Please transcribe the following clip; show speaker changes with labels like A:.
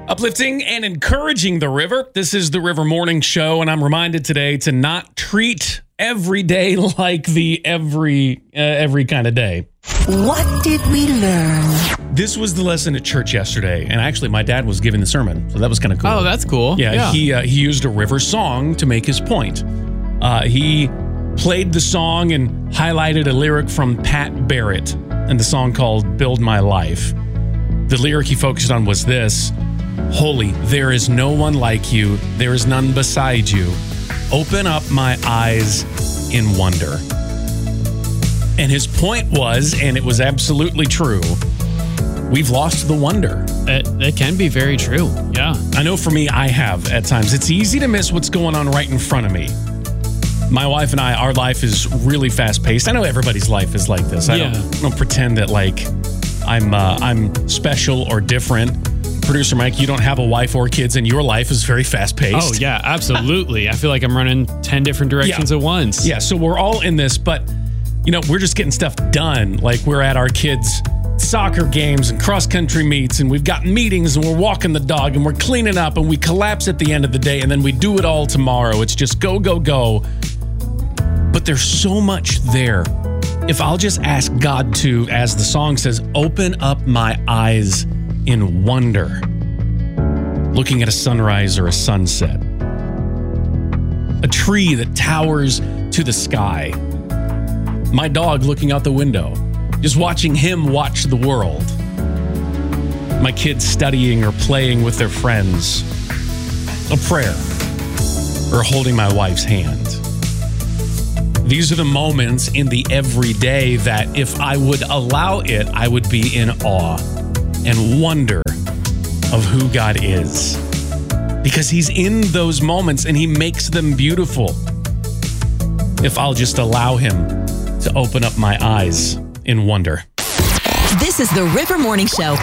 A: Uplifting and encouraging the river. This is the River Morning Show, and I'm reminded today to not treat every day like the every kind of day.
B: What did we learn?
A: This was the lesson at church yesterday, and actually my dad was giving the sermon, so that was kind of cool.
C: Oh, that's cool.
A: Yeah. He used a river song to make his point. He played the song and highlighted a lyric from Pat Barrett and the song called Build My Life. The lyric he focused on was this: Holy, there is no one like you. There is none beside you. Open up my eyes in wonder. And his point was, and it was absolutely true, we've lost the wonder.
C: That can be very true. Yeah.
A: I know for me, I have at times. It's easy to miss what's going on right in front of me. My wife and I, our life is really fast-paced. I know everybody's life is like this. I don't pretend that like I'm special or different. Producer Mike, you don't have a wife or kids, and your life is very fast-paced.
C: Oh, yeah, absolutely. I feel like I'm running 10 different directions at once.
A: Yeah, so we're all in this, but, you know, we're just getting stuff done. Like, we're at our kids' soccer games and cross-country meets, and we've got meetings, and we're walking the dog, and we're cleaning up, and we collapse at the end of the day, and then we do it all tomorrow. It's just go, go, go. But there's so much there. If I'll just ask God to, as the song says, open up my eyes in wonder, looking at a sunrise or a sunset, a tree that towers to the sky, my dog looking out the window, just watching him watch the world, my kids studying or playing with their friends, a prayer, or holding my wife's hand. These are the moments in the everyday that if I would allow it, I would be in awe and wonder of who God is. Because he's in those moments and he makes them beautiful. If I'll just allow him to open up my eyes in wonder.
B: This is the River Morning Show.